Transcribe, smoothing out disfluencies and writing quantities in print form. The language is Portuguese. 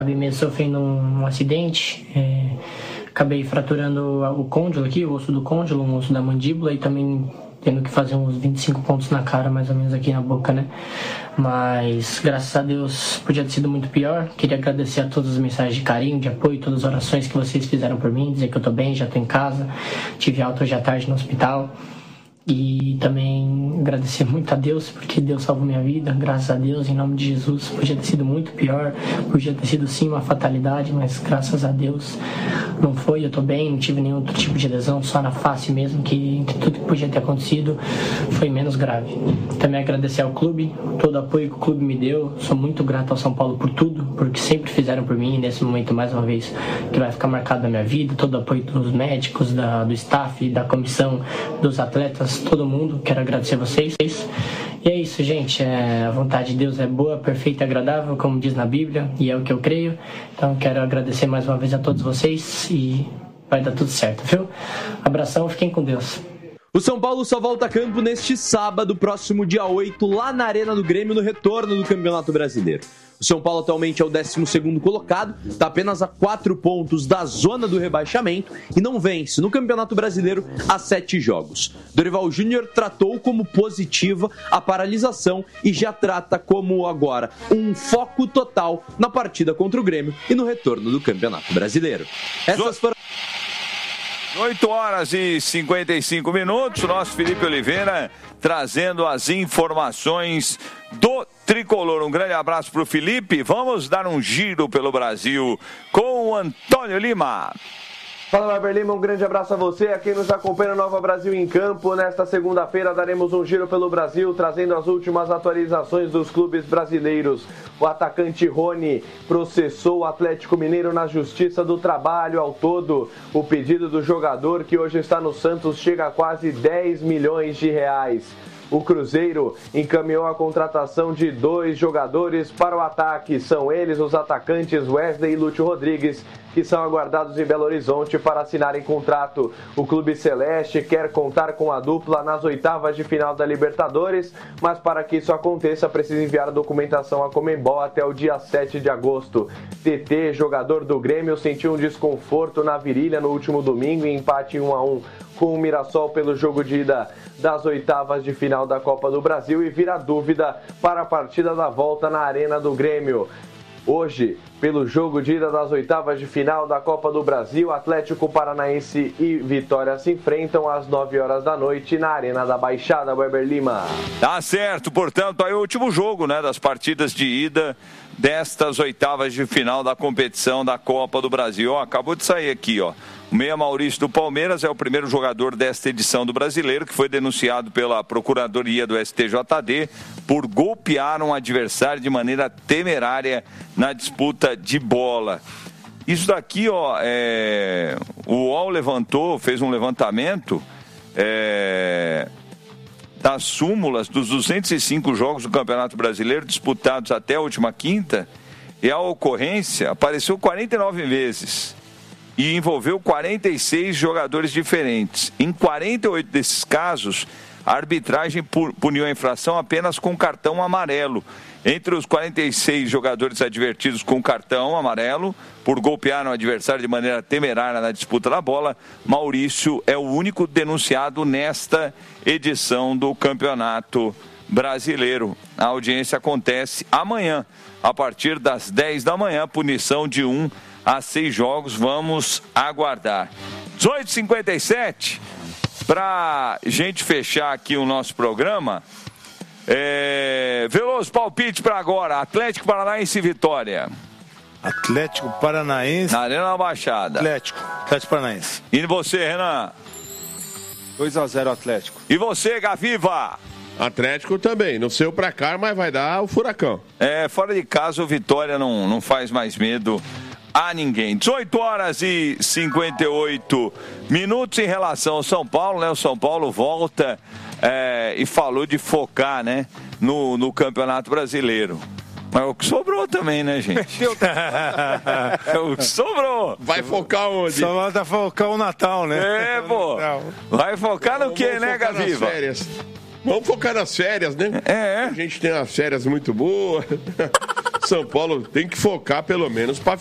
Acabei mesmo sofrendo um acidente, acabei fraturando o côndilo aqui, o osso do côndilo, o osso da mandíbula, e também tendo que fazer uns 25 pontos na cara, mais ou menos aqui na boca, né? Mas, graças a Deus, podia ter sido muito pior. Queria agradecer a todas as mensagens de carinho, de apoio, todas as orações que vocês fizeram por mim, dizer que eu tô bem, já tô em casa, tive alta hoje à tarde no hospital. E também agradecer muito a Deus, porque Deus salvou minha vida, graças a Deus, em nome de Jesus. Podia ter sido muito pior, podia ter sido sim uma fatalidade, mas graças a Deus não foi. Eu tô bem, não tive nenhum outro tipo de lesão, só na face mesmo, que tudo que podia ter acontecido foi menos grave. Também agradecer ao clube, todo o apoio que o clube me deu. Sou muito grato ao São Paulo por tudo, porque sempre fizeram por mim, nesse momento mais uma vez que vai ficar marcado na minha vida. Todo o apoio dos médicos, do staff, da comissão, dos atletas, todo mundo. Quero agradecer a vocês. E é isso, gente. A vontade de Deus é boa, perfeita e agradável, como diz na Bíblia, e é o que eu creio. Então quero agradecer mais uma vez a todos vocês e vai dar tudo certo, viu? Abração, fiquem com Deus. O São Paulo só volta a campo neste sábado, próximo dia 8, lá na Arena do Grêmio, no retorno do Campeonato Brasileiro. O São Paulo atualmente é o 12º colocado, está apenas a 4 pontos da zona do rebaixamento e não vence no Campeonato Brasileiro há 7 jogos. Dorival Júnior tratou como positiva a paralisação e já trata como agora um foco total na partida contra o Grêmio e no retorno do Campeonato Brasileiro. Essas foram 8h55, nosso Felipe Oliveira trazendo as informações do Tricolor. Um grande abraço para o Felipe. Vamos dar um giro pelo Brasil com o Antônio Lima. Fala, Weber Lima, um grande abraço a você, a quem nos acompanha no Nova Brasil em Campo. Nesta segunda-feira daremos um giro pelo Brasil, trazendo as últimas atualizações dos clubes brasileiros. O atacante Rony processou o Atlético Mineiro na Justiça do Trabalho. Ao todo, o pedido do jogador, que hoje está no Santos, chega a quase 10 milhões de reais. O Cruzeiro encaminhou a contratação de 2 jogadores para o ataque. São eles os atacantes Wesley e Lúcio Rodrigues, que são aguardados em Belo Horizonte para assinarem contrato. O Clube Celeste quer contar com a dupla nas oitavas de final da Libertadores, mas para que isso aconteça precisa enviar a documentação à Conmebol até o dia 7 de agosto. TT, jogador do Grêmio, sentiu um desconforto na virilha no último domingo em empate 1-1 com o Mirassol pelo jogo de ida das oitavas de final da Copa do Brasil e vira dúvida para a partida da volta na Arena do Grêmio. Hoje, pelo jogo de ida das oitavas de final da Copa do Brasil, Atlético Paranaense e Vitória se enfrentam às 9 horas da noite na Arena da Baixada, Weber Lima. Tá certo, portanto, aí o último jogo, né, das partidas de ida destas oitavas de final da competição da Copa do Brasil. Acabou de sair aqui, ó. O meia Maurício do Palmeiras é o primeiro jogador desta edição do Brasileiro que foi denunciado pela Procuradoria do STJD por golpear um adversário de maneira temerária na disputa de bola. Isso daqui, ó, o UOL fez um levantamento das súmulas dos 205 jogos do Campeonato Brasileiro disputados até a última quinta, e a ocorrência apareceu 49 vezes. E envolveu 46 jogadores diferentes. Em 48 desses casos, a arbitragem puniu a infração apenas com cartão amarelo. Entre os 46 jogadores advertidos com cartão amarelo por golpear um adversário de maneira temerária na disputa da bola, Maurício é o único denunciado nesta edição do Campeonato Brasileiro. A audiência acontece amanhã, a partir das 10 da manhã, punição de 1 a 6 jogos, vamos aguardar. 18h57, para gente fechar aqui o nosso programa, Veloso, palpite para agora, Atlético Paranaense e Vitória. Atlético Paranaense. Na Arena da Baixada. Atlético Paranaense. E você, Renan? 2-0 Atlético. E você, Gaviva? Atlético também, no seu placar, mas vai dar o furacão. Fora de casa o Vitória não faz mais medo a ninguém. 18h58 em relação ao São Paulo, né? O São Paulo volta e falou de focar, né, no Campeonato Brasileiro. Mas o que sobrou também, né, gente? O que sobrou. Vai focar onde? Só vai focar o Natal, né? Pô. Vai focar no quê, né, Gaviva? Vamos focar nas férias, né? A gente tem umas férias muito boas. São Paulo tem que focar pelo menos para